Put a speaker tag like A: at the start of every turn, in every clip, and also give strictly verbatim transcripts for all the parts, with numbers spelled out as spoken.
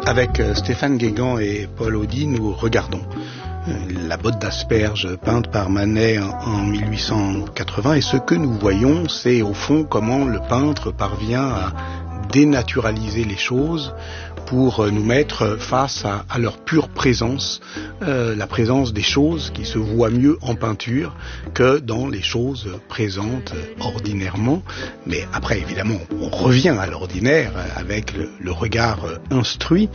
A: Avec Stéphane Guégan et Paul Audy, nous regardons la botte d'asperges peinte par Manet en mille huit cent quatre-vingts, et ce que nous voyons, c'est au fond comment le peintre parvient à dénaturaliser les choses pour nous mettre face à, à leur pure présence, euh, la présence des choses qui se voient mieux en peinture que dans les choses présentes ordinairement. Mais après, évidemment, on revient à l'ordinaire avec le, le regard instruit.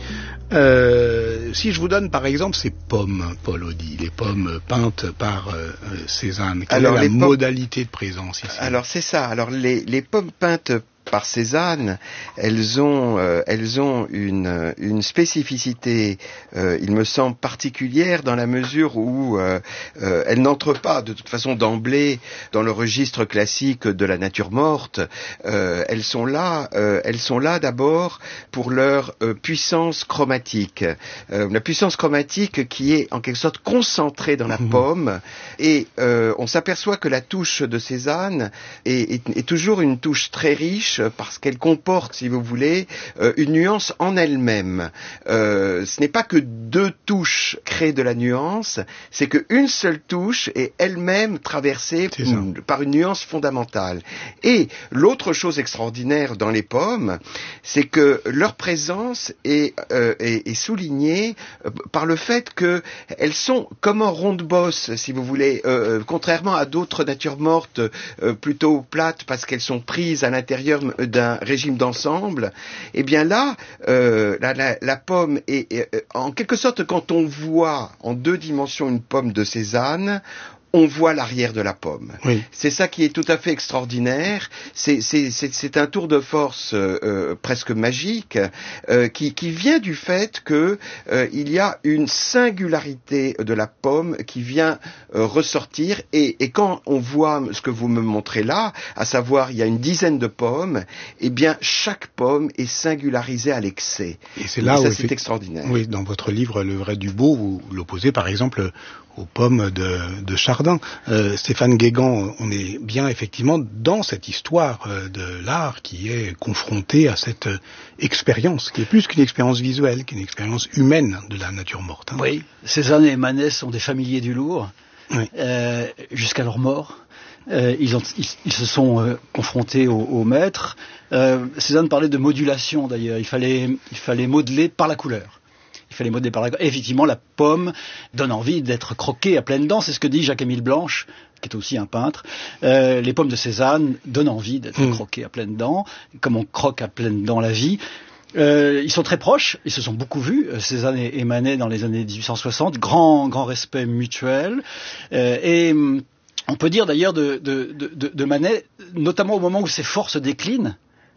A: Euh, si je vous donne par exemple ces pommes, Paul Audy, les pommes peintes par euh, Cézanne, quelle
B: alors,
A: est la
B: pommes...
A: modalité de présence ici?
B: Alors c'est ça, alors les, les pommes peintes par Cézanne, elles ont, euh, elles ont une, une spécificité, euh, il me semble, particulière dans la mesure où euh, euh, elles n'entrent pas de toute façon d'emblée dans le registre classique de la nature morte. Euh, elles sont là, euh, elles sont là d'abord pour leur euh, puissance chromatique, euh, la puissance chromatique qui est en quelque sorte concentrée dans la mmh. pomme, et euh, on s'aperçoit que la touche de Cézanne est, est, est toujours une touche très riche, parce qu'elle comporte, si vous voulez, euh, une nuance en elle-même. Euh, ce n'est pas que deux touches créent de la nuance, c'est qu'une seule touche est elle-même traversée une, par une nuance fondamentale. Et l'autre chose extraordinaire dans les pommes, c'est que leur présence est, euh, est, est soulignée par le fait qu'elles sont comme en ronde-bosse, si vous voulez, euh, contrairement à d'autres natures mortes euh, plutôt plates, parce qu'elles sont prises à l'intérieur d'un régime d'ensemble. Et bien là, euh, la, la, la pomme est, est, en quelque sorte, quand on voit en deux dimensions une pomme de Cézanne, on voit l'arrière de la pomme.
A: Oui.
B: C'est ça qui est tout à fait extraordinaire. C'est, c'est, c'est, c'est un tour de force euh, presque magique euh, qui, qui vient du fait que euh, il y a une singularité de la pomme qui vient euh, ressortir. Et, et quand on voit ce que vous me montrez là, à savoir il y a une dizaine de pommes, eh bien chaque pomme est singularisée à l'excès.
A: Et c'est là
B: et ça,
A: où
B: c'est fait... extraordinaire.
A: Oui, dans votre livre Le Vrai du Beau, vous l'opposez par exemple aux pommes de, de Chardin. Euh, Stéphane Guégan, on est bien effectivement dans cette histoire euh, de l'art qui est confrontée à cette euh, expérience, qui est plus qu'une expérience visuelle, qui est une expérience humaine de la nature morte. Hein.
C: Oui, Cézanne et Manet sont des familiers du Louvre,
A: oui.
C: euh, jusqu'à leur mort. Euh, ils, ont, ils, ils se sont euh, confrontés au, au maître. Euh, Cézanne parlait de modulation d'ailleurs, il fallait, il fallait modeler par la couleur. Il fallait modeler par la... Et effectivement, la pomme donne envie d'être croquée à pleines dents. C'est ce que dit Jacques-Émile Blanche, qui est aussi un peintre. Euh, les pommes de Cézanne donnent envie d'être mmh. croquées à pleines dents, comme on croque à pleines dents la vie. Euh, ils sont très proches, ils se sont beaucoup vus, Cézanne et, et Manet, dans les années dix-huit cent soixante. Grand, grand respect mutuel. Euh, et on peut dire d'ailleurs de, de, de, de Manet, notamment au moment où ses forces déclinent,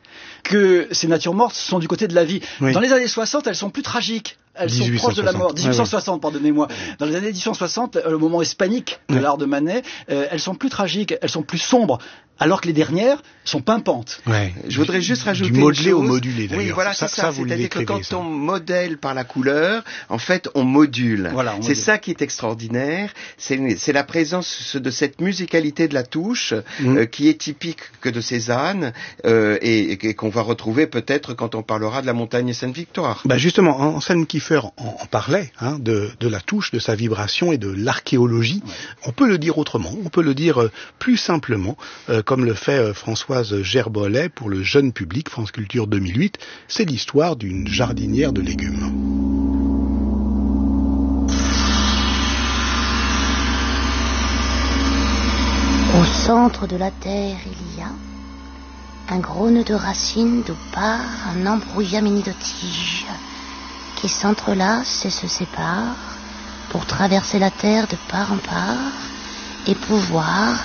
C: que ces natures mortes sont du côté de la vie. Oui. Dans les années soixante, elles sont plus tragiques. Elles sont proches de la mort. dix-huit cent soixante, ouais, oui. Pardonnez-moi. Dans les années dix-huit cent soixante, le moment hispanique de oui. l'art de Manet, euh, elles sont plus tragiques, elles sont plus sombres, alors que les dernières sont pimpantes.
A: Ouais.
B: Je voudrais juste rajouter
A: du modelé
B: une chose.
A: au modulé, d'ailleurs.
B: Oui, voilà,
A: ça,
B: c'est ça.
A: ça vous
B: C'est-à-dire que quand
A: ça.
B: on modèle par la couleur, en fait, on module.
C: Voilà, on
B: c'est
C: module.
B: ça qui est extraordinaire. C'est, c'est la présence de cette musicalité de la touche mmh. euh, qui est typique que de Cézanne euh, et, et qu'on va retrouver peut-être quand on parlera de la montagne Sainte-Victoire.
A: Bah justement, Anselme Kiefer en, en parlait, hein, de, de la touche, de sa vibration et de l'archéologie. Ouais. On peut le dire autrement, on peut le dire euh, plus simplement, euh, comme le fait euh, Françoise Gerbolet pour le jeune public, France Culture deux mille huit. C'est l'histoire d'une jardinière de légumes.
D: Au centre de la terre, il y a un gros nœud de racines d'où part un embrouillamini de tiges qui s'entrelacent et se séparent pour traverser la terre de part en part et pouvoir